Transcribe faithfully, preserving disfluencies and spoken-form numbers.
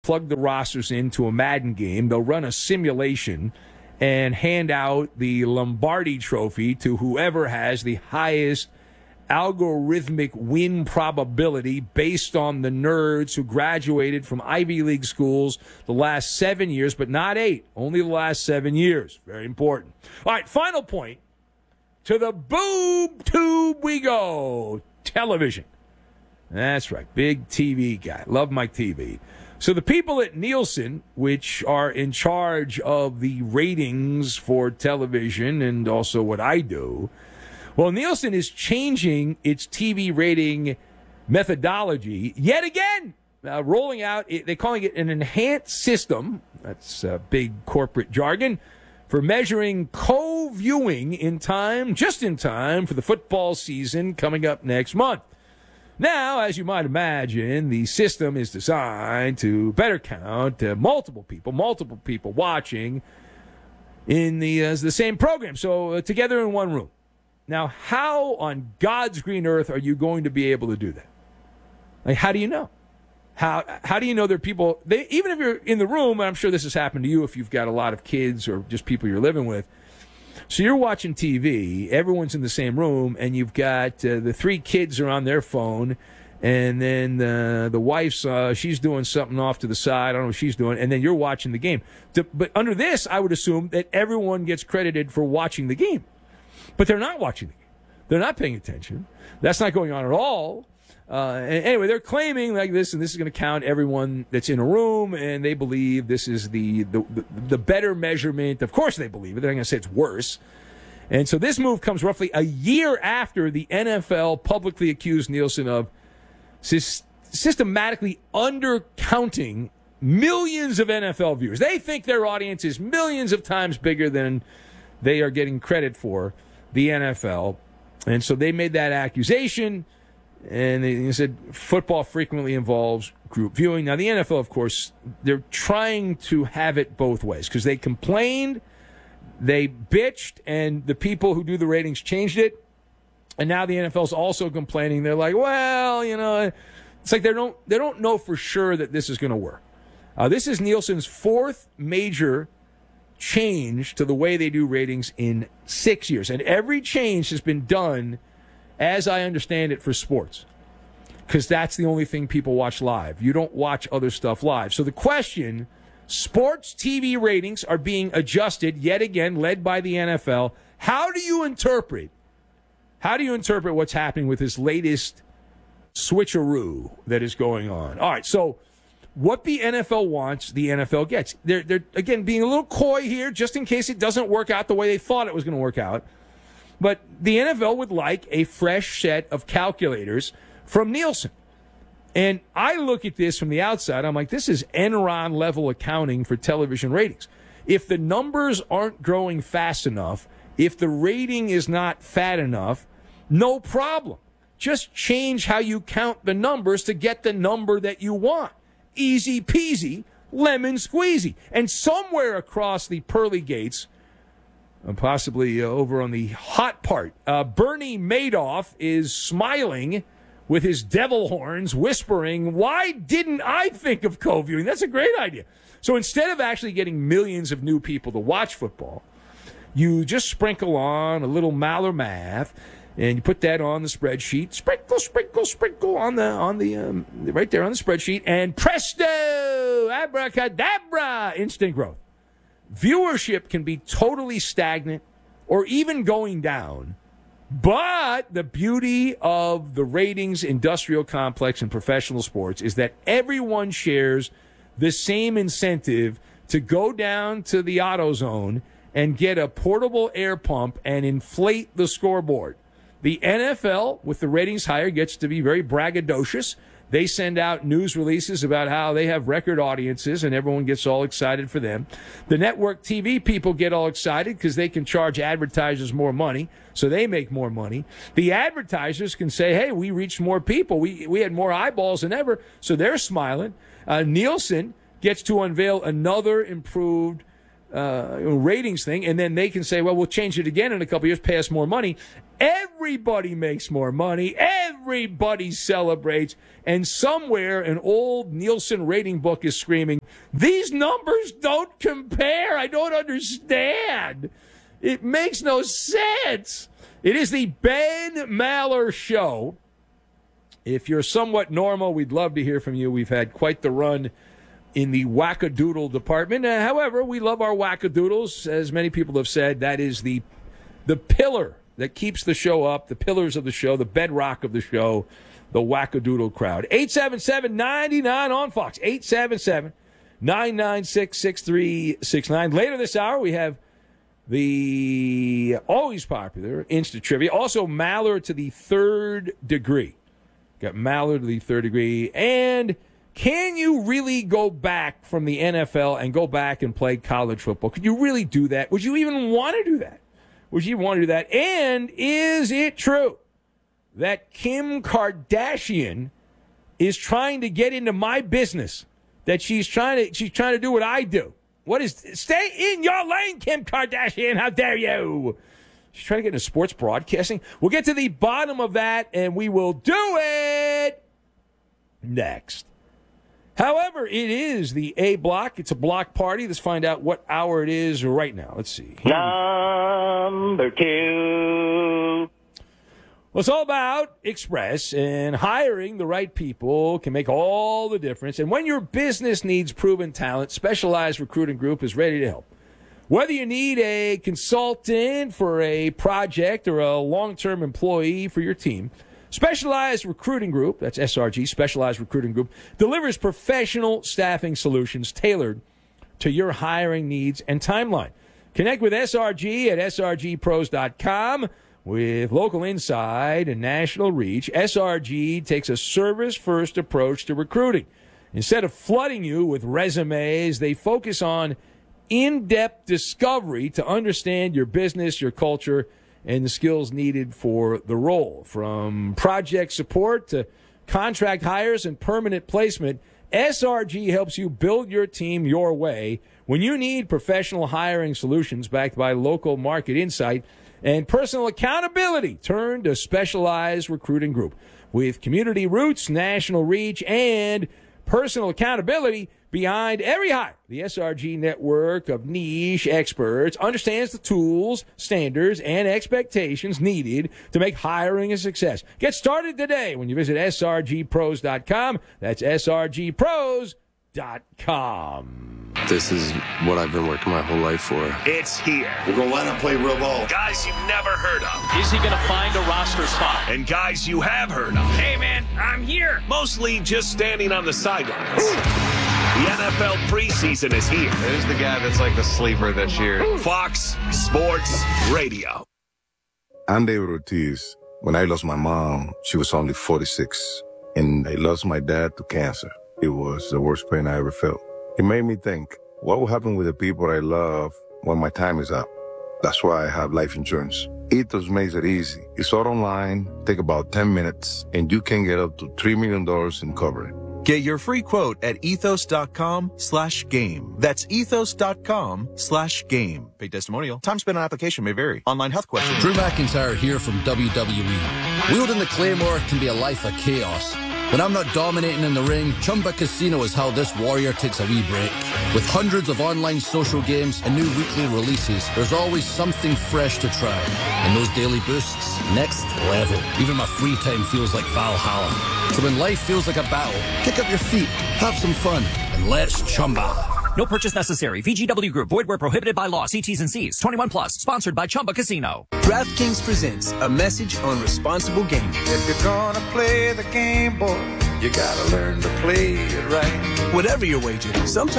plug the rosters into a Madden game. They'll run a simulation and hand out the Lombardi Trophy to whoever has the highest algorithmic win probability based on the nerds who graduated from Ivy League schools the last seven years, but not eight, only the last seven years. Very important. All right, final point. To the boob tube we go. Television. That's right, big T V guy. Love my T V. So the people at Nielsen, which are in charge of the ratings for television and also what I do, well, Nielsen is changing its T V rating methodology yet again, uh, rolling out, they're calling it an enhanced system, that's uh, big corporate jargon, for measuring co-viewing in time, just in time for the football season coming up next month. Now, as you might imagine, the system is designed to better count uh, multiple people, multiple people watching in the uh, the same program, so uh, together in one room. Now, how on God's green earth are you going to be able to do that? Like, how do you know? How how do you know there are people, they, even if you're in the room, and I'm sure this has happened to you if you've got a lot of kids or just people you're living with, so you're watching T V, everyone's in the same room, and you've got uh, the three kids are on their phone, and then uh, the wife's, uh, she's doing something off to the side, I don't know what she's doing, and then you're watching the game. To, but under this, I would assume that everyone gets credited for watching the game. But they're not watching the game. They're not paying attention. That's not going on at all. Uh, and anyway, they're claiming like this, and this is going to count everyone that's in a room, and they believe this is the, the, the, the better measurement. Of course they believe it. They're not going to say it's worse. And so this move comes roughly a year after the N F L publicly accused Nielsen of sy- systematically undercounting millions of N F L viewers. They think their audience is millions of times bigger than they are getting credit for, the N F L. And so they made that accusation. And they said football frequently involves group viewing. Now, the N F L, of course, they're trying to have it both ways because they complained, they bitched, and the people who do the ratings changed it. And now the N F L is also complaining. They're like, well, you know, it's like they don't they don't know for sure that this is going to work. Uh, this is Nielsen's fourth major change to the way they do ratings in six years. And every change has been done, as I understand it, for sports, because that's the only thing people watch live. You don't watch other stuff live. So the question, sports T V ratings are being adjusted yet again, led by the N F L. How do you interpret, how do you interpret what's happening with this latest switcheroo that is going on? All right, so what the N F L wants, the N F L gets. They're, they're again, being a little coy here, just in case it doesn't work out the way they thought it was going to work out. But the N F L would like a fresh set of calculators from Nielsen. And I look at this from the outside. I'm like, this is Enron level accounting for television ratings. If the numbers aren't growing fast enough, if the rating is not fat enough, no problem. Just change how you count the numbers to get the number that you want. Easy peasy, lemon squeezy. And somewhere across the pearly gates, and possibly uh, over on the hot part, uh, Bernie Madoff is smiling with his devil horns, whispering, why didn't I think of co-viewing? That's a great idea. So instead of actually getting millions of new people to watch football, you just sprinkle on a little Maller math, and you put that on the spreadsheet. Sprinkle, sprinkle, sprinkle on the on the um, right there on the spreadsheet, and presto, abracadabra, instant growth. Viewership can be totally stagnant or even going down, but the beauty of the ratings industrial complex in professional sports is that everyone shares the same incentive to go down to the AutoZone and get a portable air pump and inflate the scoreboard. The N F L, with the ratings higher, gets to be very braggadocious. They send out news releases about how they have record audiences, and everyone gets all excited for them. The network T V people get all excited because they can charge advertisers more money, so they make more money. The advertisers can say, hey, we reached more people. We we had more eyeballs than ever, so they're smiling. Uh, Nielsen gets to unveil another improved uh, ratings thing, and then they can say, well, we'll change it again in a couple years, pay us more money. Everybody makes more money. Everybody celebrates. And somewhere an old Nielsen rating book is screaming, these numbers don't compare. I don't understand. It makes no sense. It is the Ben Maller Show. If you're somewhat normal, we'd love to hear from you. We've had quite the run in the wackadoodle department. Uh, however, we love our wackadoodles. As many people have said, that is the the pillar that keeps the show up, the pillars of the show, the bedrock of the show, the wackadoodle crowd. eight seven seven, nine nine on Fox. eight seven seven, nine nine six, six three six nine. Later this hour, we have the always popular Instant Trivia. Also, Maller to the third degree. Got Maller to the third degree. And can you really go back from the N F L and go back and play college football? Could you really do that? Would you even want to do that? Would you want to do that? And is it true that Kim Kardashian is trying to get into my business? That she's trying to she's trying to do what I do? What is stay in your lane, Kim Kardashian? How dare you? She's trying to get into sports broadcasting. We'll get to the bottom of that, and we will do it next. However, it is the A block. It's a block party. Let's find out what hour it is right now. Let's see. Number two. Well, it's all about Express, and hiring the right people can make all the difference. And when your business needs proven talent, Specialized Recruiting Group is ready to help. Whether you need a consultant for a project or a long-term employee for your team, Specialized Recruiting Group, that's S R G, Specialized Recruiting Group, delivers professional staffing solutions tailored to your hiring needs and timeline. Connect with S R G at S R G pros dot com. With local insight and national reach, S R G takes a service-first approach to recruiting. Instead of flooding you with resumes, they focus on in-depth discovery to understand your business, your culture, and the skills needed for the role. From project support to contract hires and permanent placement, S R G helps you build your team your way. When you need professional hiring solutions backed by local market insight and personal accountability, turn to Specialized Recruiting Group. With community roots, national reach, and personal accountability behind every hire, the S R G network of niche experts understands the tools, standards, and expectations needed to make hiring a success. Get started today when you visit S R G pros dot com. That's S R G pros dot com. This is what I've been working my whole life for. It's here. We're going to line up, play real ball. Guys you've never heard of. Is he going to find a roster spot? And guys you have heard of. Hey, man, I'm here. Mostly just standing on the sidelines. The N F L preseason is here. Who's the guy that's like the sleeper this year? Fox Sports Radio. I'm David Ortiz. When I lost my mom, she was only forty-six. And I lost my dad to cancer. It was the worst pain I ever felt. It made me think, what will happen with the people I love when my time is up? That's why I have life insurance. Ethos makes it easy. It's all online, take about ten minutes, and you can get up to three million dollars in coverage. Get your free quote at ethos.com slash game. That's ethos.com slash game. Paid testimonial. Time spent on application may vary. Online health questions. Drew McIntyre here from W W E. Wielding the Claymore can be a life of chaos. When I'm not dominating in the ring, Chumba Casino is how this warrior takes a wee break. With hundreds of online social games and new weekly releases, there's always something fresh to try. And those daily boosts, next level. Even my free time feels like Valhalla. So when life feels like a battle, kick up your feet, have some fun, and let's Chumba. No purchase necessary. V G W Group. Void where prohibited by law. See T's and C's. twenty-one plus. Sponsored by Chumba Casino. DraftKings presents a message on responsible gaming. If you're gonna play the game, boy, you gotta learn to play it right. Whatever your wager, sometimes